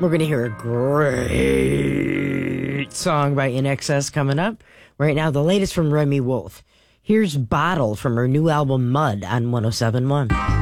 We're going to hear a great song by In Excess coming up. Right now, the latest from Remy Wolf. Here's Bottle from her new album Mud on 107.1.